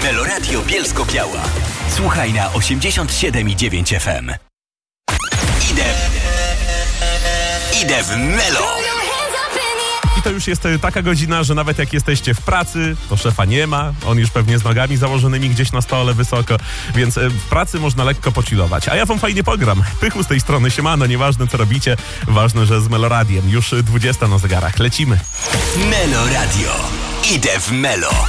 Meloradio Bielsko-Biała. Słuchaj na 87,9 FM. Idę w Melo. I to już jest taka godzina, że nawet jak jesteście w pracy, to szefa nie ma, on już pewnie z nogami założonymi gdzieś na stole wysoko, więc w pracy można lekko pochillować. A ja wam fajnie pogram. Pychu z tej strony, siemano, nieważne co robicie, ważne, że z Meloradiem. Już 20 na zegarach. Lecimy. Meloradio. Idę w Melo.